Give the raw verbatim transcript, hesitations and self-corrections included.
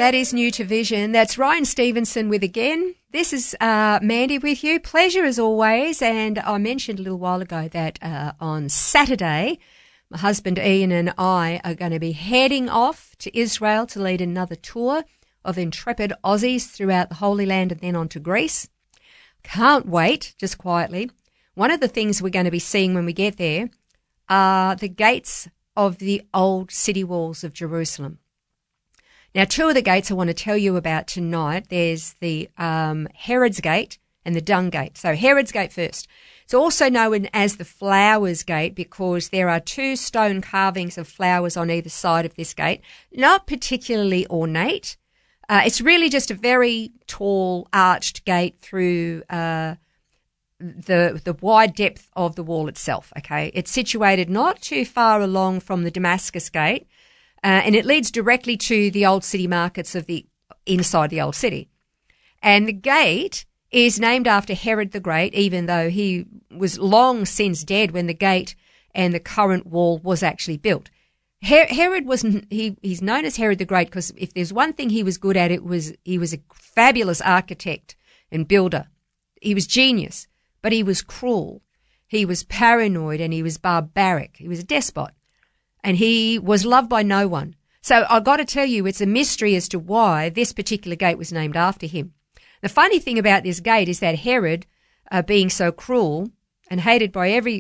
That is New to Vision. That's Ryan Stevenson with Again. This is uh, Mandy with you. Pleasure as always. And I mentioned a little while ago that uh, on Saturday, my husband Ian and I are going to be heading off to Israel to lead another tour of intrepid Aussies throughout the Holy Land and then on to Greece. Can't wait, just quietly. One of the things we're going to be seeing when we get there are the gates of the old city walls of Jerusalem. Now, two of the gates I want to tell you about tonight. There's the um, Herod's Gate and the Dung Gate. So Herod's Gate first. It's also known as the Flowers Gate because there are two stone carvings of flowers on either side of this gate, not particularly ornate. Uh, it's really just a very tall, arched gate through uh, the the wide depth of the wall itself. Okay, it's situated not too far along from the Damascus Gate, uh, and it leads directly to the old city markets of the inside the old city. And the gate is named after Herod the Great, even though he was long since dead when the gate and the current wall was actually built. Her- Herod was he he's known as Herod the Great because if there's one thing he was good at, it was he was a fabulous architect and builder. He was genius, but he was cruel. He was paranoid and he was barbaric. He was a despot, and he was loved by no one. So I've got to tell you, it's a mystery as to why this particular gate was named after him. The funny thing about this gate is that Herod, uh, being so cruel and hated by every